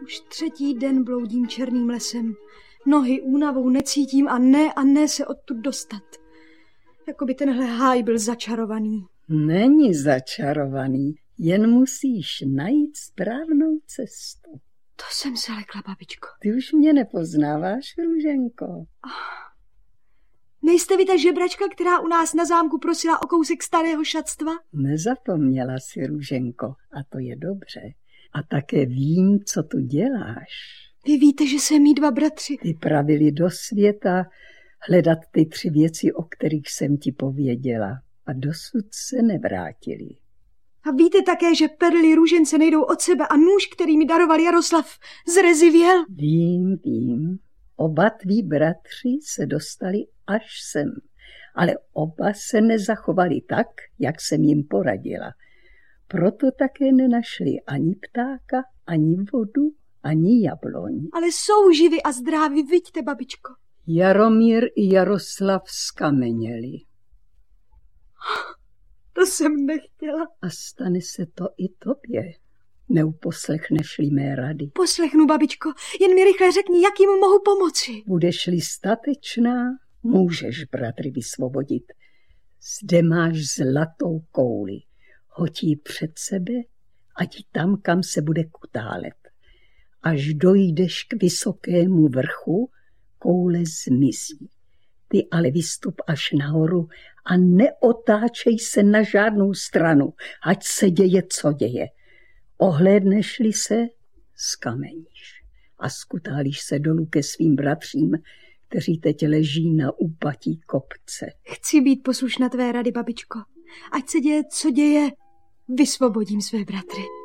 Už 3. den bloudím černým lesem. Nohy únavou necítím a ne se odtud dostat. Jakoby tenhle háj byl začarovaný. Není začarovaný, jen musíš najít správnou cestu. To jsem se lekla, babičko. Ty už mě nepoznáváš, Růženko. Nejste vy ta žebračka, která u nás na zámku prosila o kousek starého šatstva? Nezapomněla si, Růženko, a to je dobře. A také vím, co tu děláš. Vy víte, že jsem mý 2 bratři. Vypravili do světa hledat ty 3 věci, o kterých jsem ti pověděla. A dosud se nevrátili. A víte také, že perly růžence nejdou od sebe a nůž, který mi daroval Jaroslav, zrezivěl? Vím. Oba tví bratři se dostali až sem, ale oba se nezachovali tak, jak jsem jim poradila. Proto také nenašli ani ptáka, ani vodu, ani jabloň. Ale jsou živi a zdraví, viďte, babičko. Jaromír i Jaroslav skameněli. To jsem nechtěla. A stane se to i tobě. Neuposlechneš-li mé rady. Poslechnu, babičko, jen mi rychle řekni, jak jim mohu pomoci. Budeš-li statečná, můžeš bratry vysvobodit. Zde máš zlatou kouli. Hoď ji před sebe, ať tam, kam se bude kutálet. Až dojdeš k vysokému vrchu, koule zmizí. Ty ale vystup až nahoru a neotáčej se na žádnou stranu, ať se děje, co děje. Ohlédneš-li se, skameníš a skutálíš se dolů ke svým bratřím, kteří teď leží na úpatí kopce. Chci být poslušná tvé rady, babičko. Ať se děje, co děje, vysvobodím své bratry.